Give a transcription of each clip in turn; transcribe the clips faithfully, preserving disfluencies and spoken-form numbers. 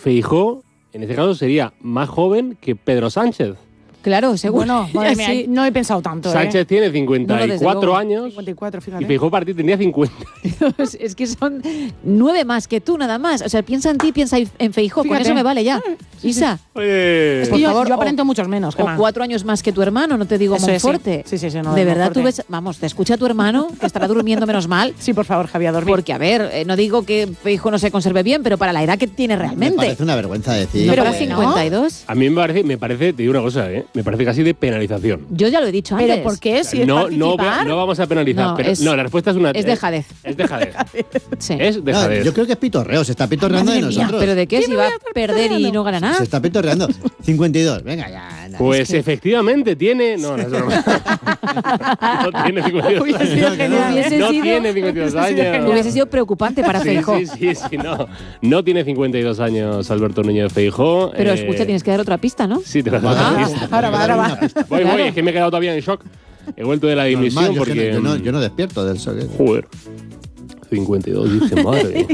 Feijóo, en este caso, sería más joven que Pedro Sánchez. Claro, seguro. Bueno, madre mía, sí. no he pensado tanto. Sánchez ¿eh? tiene cincuenta y cuatro no, no, años cincuenta y cuatro, fíjate. y Feijóo Martí tenía cincuenta. Es que son nueve más que tú, nada más. O sea, piensa en ti, piensa en Feijóo. Con Fíjate. eso me vale ya. Sí, Isa, Oye. Es por que yo, favor, yo aparento o- muchos menos. ¿qué o más? cuatro años más que tu hermano, no te digo Eso es, sí. Monforte. Sí, sí, sí, no, de de verdad, tú Monforte. ves, vamos, te escucha tu hermano, que estará durmiendo menos mal. Sí, por favor, Javier, a dormir. Porque, a ver, eh, no digo que Feijóo no se conserve bien, pero para la edad que tiene Me realmente. parece una vergüenza decir. No Pero para bueno. cincuenta y dos. A mí me parece, me parece, te digo una cosa, ¿eh? Me parece casi de penalización. Yo ya lo he dicho antes. ¿Pero por qué? Si es no, no, participar. no vamos a penalizar. No, pero, es- no, la respuesta es una. es dejadez. Es dejadez. Sí. Es No, dejadez. yo creo que es pitorreo, se está pitorreando de Madre mía, nosotros. ¿Pero de qué? ¿Qué Si me va voy a a estar perder y peleando? no gana nada. Se está pitorreando. cincuenta y dos, venga ya. ya. Pues efectivamente tiene. No, no es broma. No tiene cincuenta y dos Hubiese sido años. genial. Hubiese No sido- tiene cincuenta y dos hubiese sido años. genial. Hubiese sido preocupante para Sí, Feijóo. sí, sí, sí, no. No tiene cincuenta y dos años Alberto Núñez Feijóo. Pero eh, escucha, tienes que dar otra pista, ¿no? Sí, te voy a dar Ah, otra Ah, pista. ahora va, ahora va. Voy, claro. voy, es que me he quedado todavía en shock. He vuelto de la Normal, dimisión yo, es que porque. no, yo, no, yo no despierto del sol. ¿eh? Joder. cincuenta y dos, dice madre.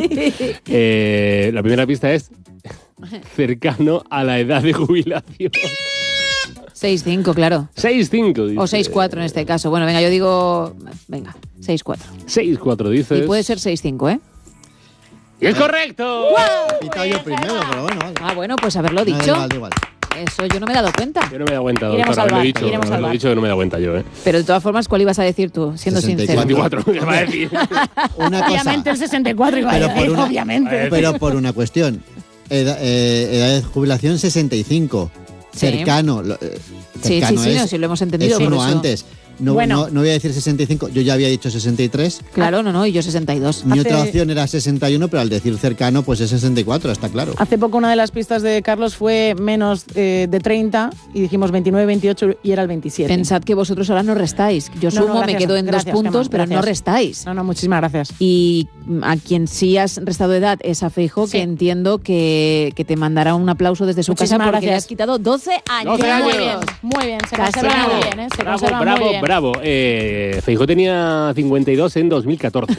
Eh, la primera pista es cercano a la edad de jubilación. seis cinco, claro. seis cinco, dice. O seis cuatro en este caso. Bueno, venga, yo digo... Venga, seis cuatro. seis cuatro, dices. Y puede ser seis cinco, ¿eh? ¡Y es correcto! He pitado yo primero, pero bueno, vale. Ah, bueno, pues haberlo No, da dicho. igual, da igual. Eso yo no me he dado cuenta. Yo no me he dado cuenta, Iremos doctora. al Lo he bar, dicho, iremos al lo he bar. dicho que no me he dado cuenta yo, ¿eh? Pero de todas formas, ¿cuál ibas a decir tú? Siendo sesenta y sincero. cuatro. veinticuatro, ¿qué va a decir? Una cosa, Obviamente el sesenta y cuatro iba a Pero decir, por una- obviamente. pero por una cuestión. Edad, eh, edad de jubilación sesenta y cinco. Sí. Cercano. lo- eh, Sí, sí, cercano sí, es, no, si lo hemos entendido. es por uno eso. antes. No, Bueno. no, no voy a decir sesenta y cinco, yo ya había dicho sesenta y tres. Claro, no, no, y yo sesenta y dos. Mi Hace- otra opción era sesenta y uno, pero al decir cercano, pues es sesenta y cuatro, está claro. Hace poco una de las pistas de Carlos fue menos eh, de treinta y dijimos veintinueve, veintiocho y era el veintisiete. Pensad que vosotros ahora no restáis. Yo No, no, sumo, me gracias, quedo en gracias, dos puntos, Gemma, pero no gracias. restáis. No, no, muchísimas gracias. Y a quien sí has restado edad es a Feijóo, Sí. que entiendo que, que te mandará un aplauso desde su Muchísimas casa porque le gracias. has quitado doce años. doce años. Muy bien, muy bien. Se Casi conserva nada. muy bien, ¿eh? Se Bravo, conserva bravo, muy bien. bravo. Eh, Feijóo tenía cincuenta y dos en dos mil catorce.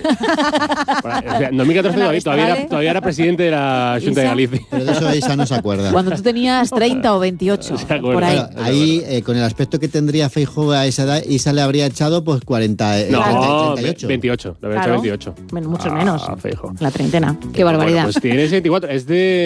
O sea, en dos mil catorce Una todavía, vez, todavía, ¿vale? era, todavía era presidente de la Junta de Isa. Galicia. Pero de eso Isa no se acuerda. Cuando tú tenías treinta o veintiocho, Se acuerda. por ahí. Claro, ahí, eh, con el aspecto que tendría Feijóo a esa edad, Isa le habría echado pues cuarenta, eh, No, treinta y ocho. veintiocho. Le había Claro. hecho veintiocho. Men- mucho Ah, menos. Feijóo. La treintena. Qué barbaridad. Bueno, pues tiene veinticuatro. Es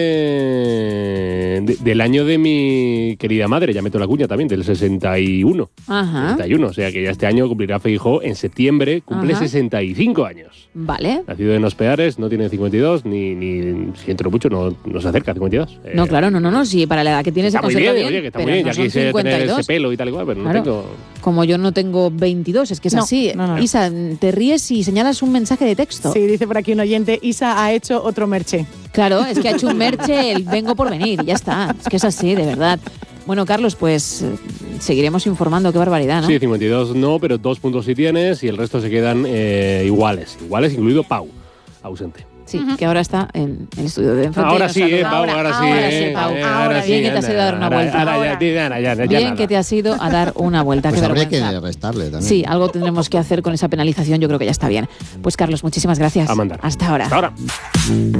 de, de- del año de mi querida madre, ya meto la cuña también, del sesenta y uno. Ajá. sesenta y uno, o sea que ya este año cumplirá Feijóo en septiembre, cumple Ajá. sesenta y cinco años. Vale. Nacido en Ospeares, no tiene cincuenta y dos, ni, ni si entro mucho, no, no se acerca a cincuenta y dos. Eh, No, claro, no, no, no. Sí, para la edad que tienes se Está muy conserva bien, bien. oye, que está pero muy bien, no ya son quise tener cincuenta y ese dos. pelo y tal igual, pero no Claro. tengo... Como yo no tengo veintidós, es que es No, así. no, no. Isa, te ríes y señalas un mensaje de texto. Sí, dice por aquí un oyente, Isa ha hecho otro merche. Claro, es que ha hecho un merche el vengo por venir, y ya está. Es que es así, de verdad. Bueno, Carlos, pues eh, seguiremos informando, qué barbaridad, ¿no? Sí, cincuenta y dos no, pero dos puntos sí tienes y el resto se quedan eh, iguales. Iguales, incluido Pau, ausente. Sí, que ahora está en el estudio de enfrente. Ahora y nos sí, eh, saluda. Pau, ahora, sí. ahora eh, sí, Pau. eh, Ahora sí, bien que te has ido a dar una ahora- vuelta. ahora ya, Ahora. ya, ya, ya, ya Bien nada. que te has ido a dar una vuelta, Pues qué habría vergüenza. que restarle también. Sí, algo tendremos que hacer con esa penalización, yo creo que ya está bien. Pues Carlos, muchísimas gracias. A mandar. Hasta ahora. Hasta ahora.